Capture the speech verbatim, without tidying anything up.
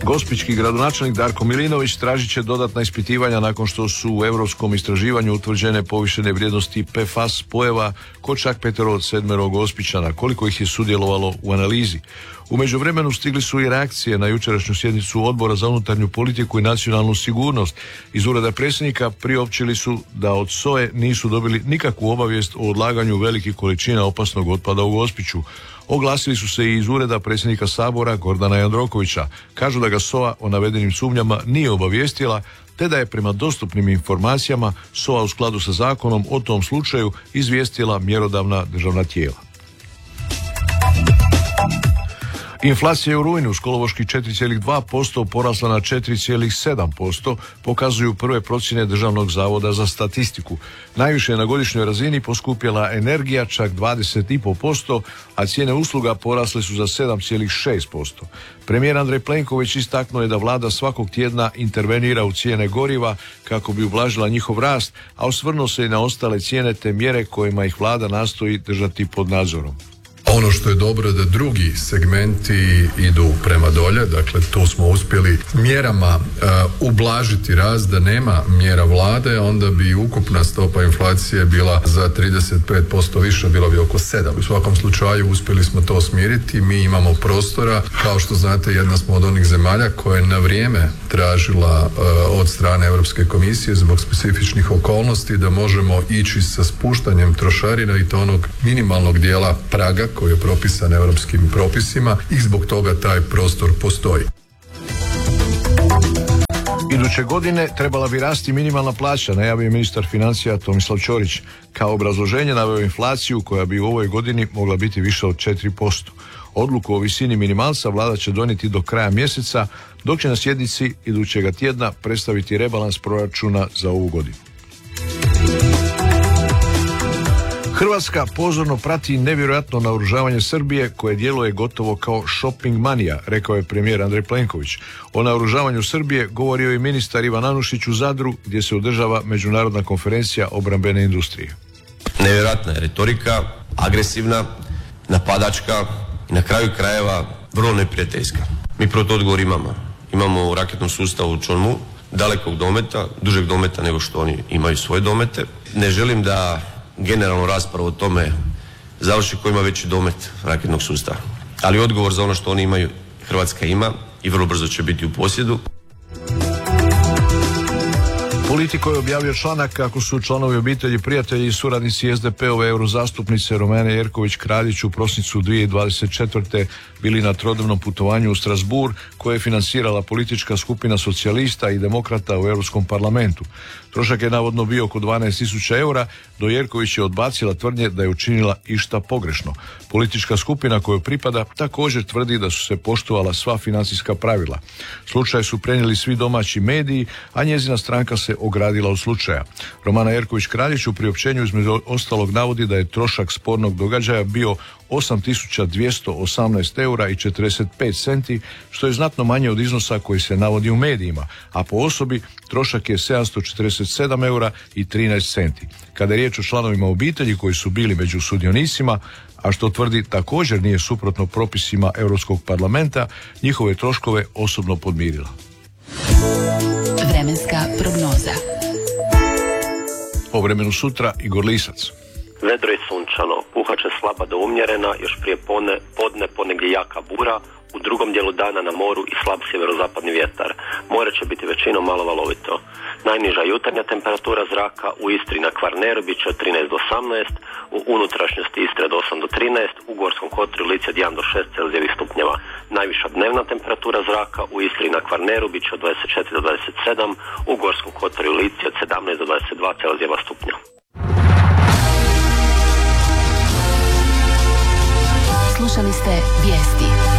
Gospićki gradonačelnik Darko Milinović tražit će dodatna ispitivanja nakon što su u europskom istraživanju utvrđene povišene vrijednosti P F A S spojeva kod čak petero od sedmero Gospićana, koliko ih je sudjelovalo u analizi. U međuvremenu stigli su i reakcije na jučerašnju sjednicu Odbora za unutarnju politiku i nacionalnu sigurnost. Iz ureda predsjednika priopćili su da od S O E nisu dobili nikakvu obavijest o odlaganju velikih količina opasnog otpada u Gospiću. Oglasili su se i iz ureda predsjednika Sabora Gordana Jandrokovića. Kažu da ga S O A o navedenim sumnjama nije obavijestila, te da je prema dostupnim informacijama S O A u skladu sa zakonom o tom slučaju izvijestila mjerodavna državna tijela. Inflacija je u rujnu s kolovoških četiri zarez dva posto porasla na četiri zarez sedam posto, pokazuju prve procjene Državnog zavoda za statistiku. Najviše je na godišnjoj razini poskupjela energija, čak dvadeset zarez pet posto, a cijene usluga porasle su za sedam zarez šest posto. Premijer Andrej Plenković istaknuo je da vlada svakog tjedna intervenira u cijene goriva kako bi ublažila njihov rast, a osvrnuo se i na ostale cijene te mjere kojima ih vlada nastoji držati pod nadzorom. Ono što je dobro da drugi segmenti idu prema dolje, dakle tu smo uspjeli mjerama uh, ublažiti rast, da nema mjera vlade, onda bi ukupna stopa inflacije bila za trideset pet posto više, bila bi oko sedam. U svakom slučaju uspjeli smo to smiriti, mi imamo prostora, kao što znate jedna smo od onih zemalja koja je na vrijeme tražila uh, od strane Europske komisije zbog specifičnih okolnosti da možemo ići sa spuštanjem trošarina i to onog minimalnog dijela praga koji je propisan europskim propisima i zbog toga taj prostor postoji. Iduće godine trebala bi rasti minimalna plaća, najavio ministar financija Tomislav Ćorić. Kao obrazloženje naveo inflaciju koja bi u ovoj godini mogla biti više od četiri posto. Odluku o visini minimalca vlada će donijeti do kraja mjeseca, dok će na sjednici idućega tjedna predstaviti rebalans proračuna za ovu godinu. Hrvatska pozorno prati nevjerojatno naoružavanje Srbije koje djeluje gotovo kao shopping manija, rekao je premijer Andrej Plenković. O naoružavanju Srbije govorio je ministar Ivan Anušić u Zadru gdje se održava međunarodna konferencija obrambene industrije. Nevjerojatna je retorika, agresivna, napadačka i na kraju krajeva vrlo neprijateljska. Mi proti odgovor imamo. Imamo u raketnom sustavu Čonmu dalekog dometa, dužeg dometa nego što oni imaju svoje domete. Ne želim da generalnu raspravu o tome završi ko ima veći domet raketnog sustava. Ali odgovor za ono što oni imaju Hrvatska ima i vrlo brzo će biti u posjedu. Politiko je objavio članak kako su članovi obitelji, prijatelji i suradnici es de pe-ove eurozastupnice Romane Jerković-Kraljić u prosincu dvije tisuće dvadeset četvrte bili na trodnevnom putovanju u Strasbourg koje je financirala politička skupina socijalista i demokrata u Europskom parlamentu. Trošak je navodno bio oko dvanaest tisuća eura, do Jerković je odbacila tvrdnje da je učinila išta pogrešno. Politička skupina kojoj pripada također tvrdi da su se poštovala sva financijska pravila. Slučaj su prenijeli svi domaći mediji, a njezina stranka se ogradila od slučaja. Romana Jerković-Kraljić u priopćenju između ostalog navodi da je trošak spornog događaja bio osam tisuća dvjesto osamnaest eura i četrdeset pet centi, što je znatno manje od iznosa koji se navodi u medijima, a po osobi trošak je sedamsto četrdeset sedam eura i trinaest centi. Kada je riječ o članovima obitelji koji su bili među sudionicima, a što tvrdi također nije suprotno propisima Europskog parlamenta, njihove troškove osobno podmirila. Vremenska prognoza. O vremenu sutra Igor Lisac. Vedro i sunčano, puhaće slaba do umjerena, još prije pone, podne ponegdje jaka bura, u drugom dijelu dana na moru i slab sjeverozapadni vjetar. More će biti većinom malo valovito. Najniža jutarnja temperatura zraka u Istri na Kvarneru bit će od trinaest do osamnaest, u unutrašnjosti Istre od osam do trinaest, u Gorskom kotaru i Lici od jedan do šest celzijevih stupnjeva. Najviša dnevna temperatura zraka u Istri na Kvarneru bit će od dvadeset četiri do dvadeset sedam, u Gorskom kotaru i Lici od sedamnaest do dvadeset dva celzijeva stupnja. Slušali ste vijesti.